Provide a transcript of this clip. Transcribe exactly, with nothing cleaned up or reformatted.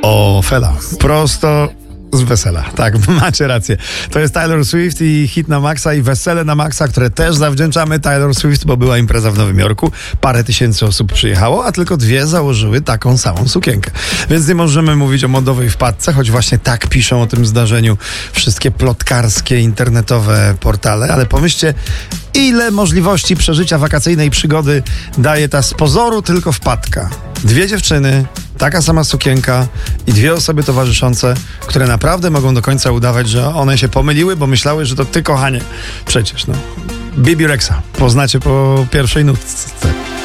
O, Fela. Prosto z wesela. Tak, macie rację. To jest Taylor Swift i hit na maksa i wesele na maksa, które też zawdzięczamy Taylor Swift, bo była impreza w Nowym Jorku. Parę tysięcy osób przyjechało, a tylko dwie założyły taką samą sukienkę. Więc nie możemy mówić o modowej wpadce, choć właśnie tak piszą o tym zdarzeniu wszystkie plotkarskie, internetowe portale. Ale pomyślcie, ile możliwości przeżycia wakacyjnej przygody daje ta z pozoru tylko wpadka. Dwie dziewczyny, taka sama sukienka i dwie osoby towarzyszące, które naprawdę mogą do końca udawać, że one się pomyliły, bo myślały, że to ty, kochanie. Przecież, no. Bibi Rexa. Poznacie po pierwszej nutce.